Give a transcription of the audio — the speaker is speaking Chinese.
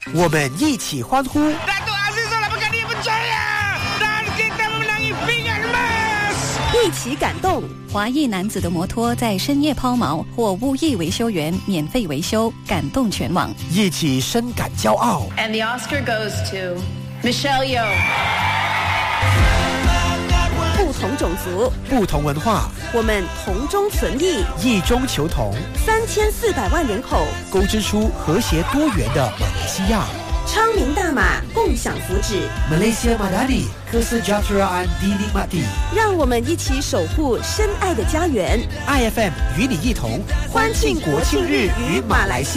我们一起欢呼。 Dato' Aziz telah berkali berjaya dan kita memenangi Pingat Emas。 一起感动。 华裔男子的摩托在深夜抛锚，或无意维修员免费维修，感动全网。 一起深感骄傲。 And the Oscar goes to Michelle Yeoh。 不同种族， 不同文化， 我们同中存异， 异中求同。 3400万人口， 勾织出和谐多元的马来西亚。 昌明大马，共享福祉。 Malaysia Madani, Kesejahteraan dinikmati。 让我们一起守护深爱的家园。 IFM 与你一同欢庆国庆日与马来西亚。